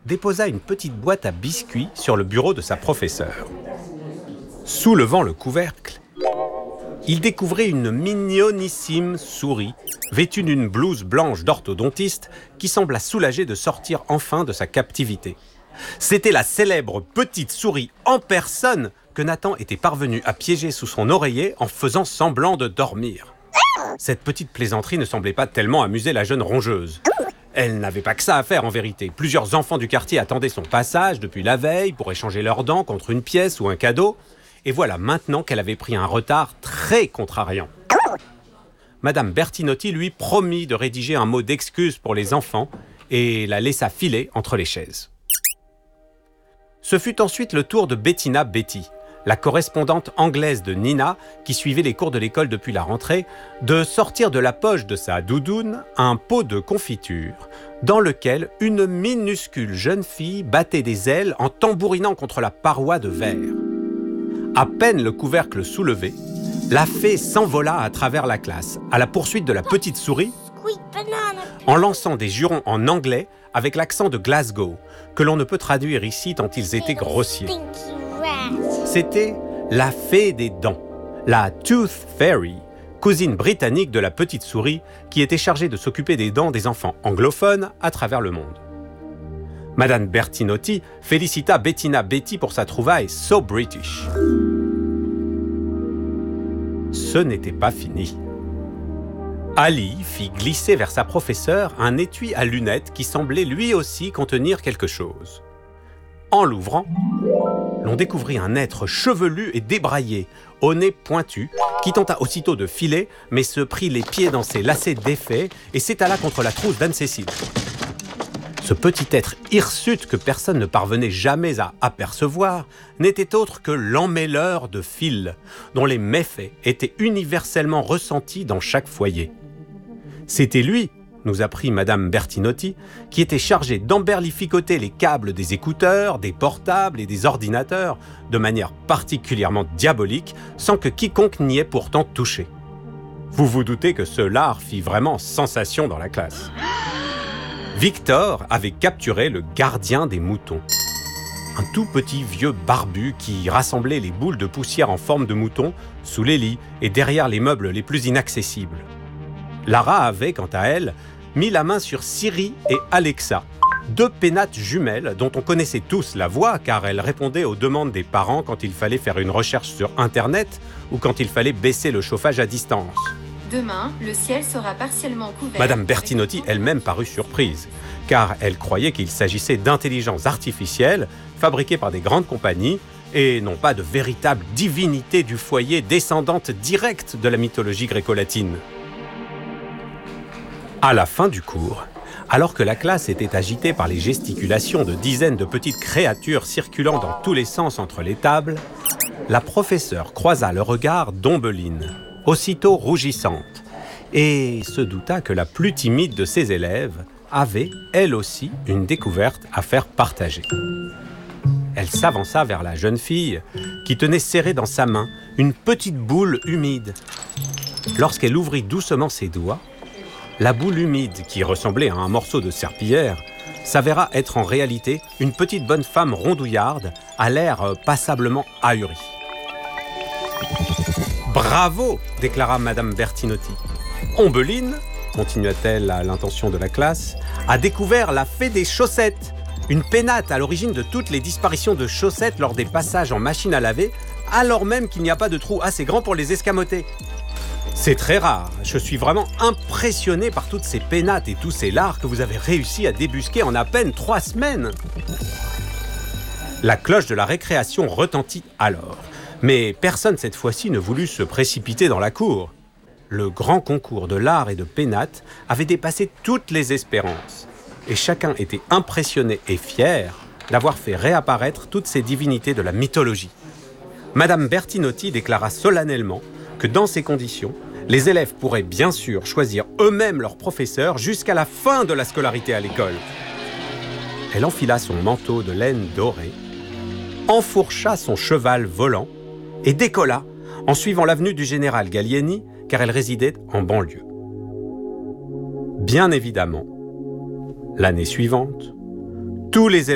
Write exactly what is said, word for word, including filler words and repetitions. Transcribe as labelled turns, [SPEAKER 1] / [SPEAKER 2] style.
[SPEAKER 1] déposa une petite boîte à biscuits sur le bureau de sa professeure. Soulevant le couvercle, il découvrit une mignonissime souris, vêtue d'une blouse blanche d'orthodontiste, qui sembla soulagée de sortir enfin de sa captivité. C'était la célèbre petite souris en personne que Nathan était parvenu à piéger sous son oreiller en faisant semblant de dormir. Cette petite plaisanterie ne semblait pas tellement amuser la jeune rongeuse. Elle n'avait pas que ça à faire en vérité. Plusieurs enfants du quartier attendaient son passage depuis la veille pour échanger leurs dents contre une pièce ou un cadeau. Et voilà maintenant qu'elle avait pris un retard très contrariant. Madame Bertinotti lui promit de rédiger un mot d'excuse pour les enfants et la laissa filer entre les chaises. Ce fut ensuite le tour de Bettina Betty, la correspondante anglaise de Nina, qui suivait les cours de l'école depuis la rentrée, de sortir de la poche de sa doudoune un pot de confiture dans lequel une minuscule jeune fille battait des ailes en tambourinant contre la paroi de verre. À peine le couvercle soulevé, la fée s'envola à travers la classe, à la poursuite de la petite souris, en lançant des jurons en anglais avec l'accent de Glasgow, que l'on ne peut traduire ici tant ils étaient grossiers. C'était la fée des dents, la Tooth Fairy, cousine britannique de la petite souris, qui était chargée de s'occuper des dents des enfants anglophones à travers le monde. Madame Bertinotti félicita Bettina Betty pour sa trouvaille so British. Ce n'était pas fini. Ali fit glisser vers sa professeure un étui à lunettes qui semblait lui aussi contenir quelque chose. En l'ouvrant, l'on découvrit un être chevelu et débraillé, au nez pointu, qui tenta aussitôt de filer, mais se prit les pieds dans ses lacets défaits et s'étala contre la trousse d'Anne-Cécile. Ce petit être hirsute que personne ne parvenait jamais à apercevoir n'était autre que l'emmêleur de fils, dont les méfaits étaient universellement ressentis dans chaque foyer. C'était lui, nous apprit Madame Bertinotti, qui était chargé d'emberlificoter les câbles des écouteurs, des portables et des ordinateurs de manière particulièrement diabolique, sans que quiconque n'y ait pourtant touché. Vous vous doutez que ce lard fit vraiment sensation dans la classe. Victor avait capturé le gardien des moutons. Un tout petit vieux barbu qui rassemblait les boules de poussière en forme de mouton sous les lits et derrière les meubles les plus inaccessibles. Lara avait, quant à elle, mis la main sur Siri et Alexa, deux pénates jumelles dont on connaissait tous la voix car elles répondaient aux demandes des parents quand il fallait faire une recherche sur Internet ou quand il fallait baisser le chauffage à distance.
[SPEAKER 2] Demain, le ciel sera partiellement couvert.
[SPEAKER 1] Madame Bertinotti elle-même parut surprise, car elle croyait qu'il s'agissait d'intelligences artificielles fabriquées par des grandes compagnies et non pas de véritables divinités du foyer descendantes directes de la mythologie gréco-latine. À la fin du cours, alors que la classe était agitée par les gesticulations de dizaines de petites créatures circulant dans tous les sens entre les tables, la professeure croisa le regard d'Ombeline, aussitôt rougissante, et se douta que la plus timide de ses élèves avait, elle aussi, une découverte à faire partager. Elle s'avança vers la jeune fille, qui tenait serrée dans sa main une petite boule humide. Lorsqu'elle ouvrit doucement ses doigts, la boule humide, qui ressemblait à un morceau de serpillière, s'avéra être en réalité une petite bonne femme rondouillarde, à l'air passablement ahuri. « Bravo !» déclara Madame Bertinotti. « Ombeline, continua-t-elle à l'intention de la classe, a découvert la fée des chaussettes, une pénate à l'origine de toutes les disparitions de chaussettes lors des passages en machine à laver, alors même qu'il n'y a pas de trou assez grand pour les escamoter. C'est très rare, je suis vraiment impressionné par toutes ces pénates et tous ces lards que vous avez réussi à débusquer en à peine trois semaines. » La cloche de la récréation retentit alors, mais personne cette fois-ci ne voulut se précipiter dans la cour. Le grand concours de lard et de pénates avait dépassé toutes les espérances, et chacun était impressionné et fier d'avoir fait réapparaître toutes ces divinités de la mythologie. Madame Bertinotti déclara solennellement que dans ces conditions, les élèves pourraient bien sûr choisir eux-mêmes leur professeur jusqu'à la fin de la scolarité à l'école. Elle enfila son manteau de laine dorée, enfourcha son cheval volant et décolla en suivant l'avenue du général Gallieni, car elle résidait en banlieue. Bien évidemment, l'année suivante, tous les élèves